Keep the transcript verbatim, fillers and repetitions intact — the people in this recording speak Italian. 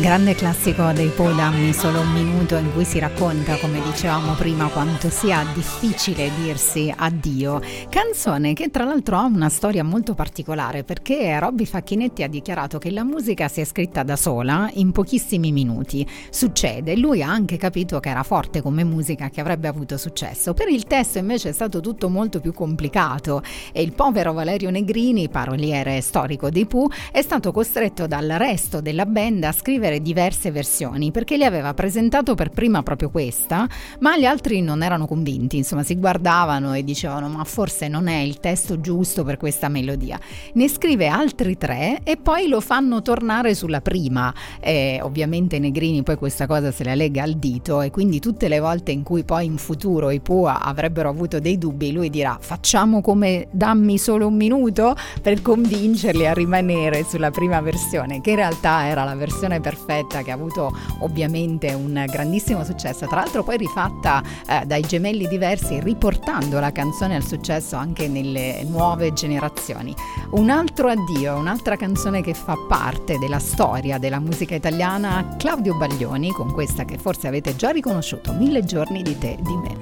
Grande classico dei Pooh, Dammi solo un minuto, in cui si racconta, come dicevamo prima, quanto sia difficile dirsi addio. Canzone che tra l'altro ha una storia molto particolare, perché Robby Facchinetti ha dichiarato che la musica si è scritta da sola in pochissimi minuti. Succede, lui ha anche capito che era forte come musica, che avrebbe avuto successo. Per il testo invece è stato tutto molto più complicato e il povero Valerio Negrini, paroliere storico dei Pooh, è stato costretto dal resto della band a scrivere diverse versioni, perché gli aveva presentato per prima proprio questa, ma gli altri non erano convinti, insomma si guardavano e dicevano ma forse non è il testo giusto per questa melodia. Ne scrive altri tre e poi lo fanno tornare sulla prima, e ovviamente Negrini poi questa cosa se la lega al dito, e quindi tutte le volte in cui poi in futuro i Pooh avrebbero avuto dei dubbi, lui dirà facciamo come Dammi solo un minuto, per convincerli a rimanere sulla prima versione, che in realtà era la versione perfetta, che ha avuto ovviamente un grandissimo successo, tra l'altro poi rifatta eh, dai gemelli diversi, riportando la canzone al successo anche nelle nuove generazioni. Un altro addio, un'altra canzone che fa parte della storia della musica italiana, Claudio Baglioni, con questa che forse avete già riconosciuto, Mille giorni di te, di me.